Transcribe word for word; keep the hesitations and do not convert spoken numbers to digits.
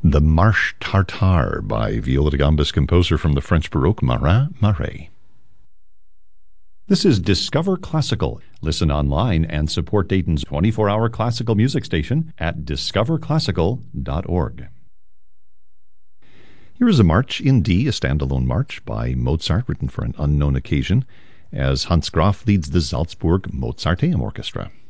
The Marche Tartare by viola da gambas composer from the French Baroque Marin Marais. This is Discover Classical. Listen online and support Dayton's twenty-four hour classical music station at discover classical dot org. Here is a march in D, a standalone march by Mozart written for an unknown occasion, as Hans Graf leads the Salzburg Mozarteum Orchestra.